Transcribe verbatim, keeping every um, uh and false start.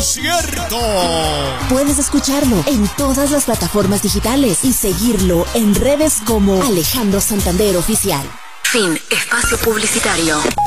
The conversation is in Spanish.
concierto. Puedes escucharlo en todas las plataformas digitales y seguirlo en redes como Alejandro Santander Oficial. Fin. Espacio publicitario.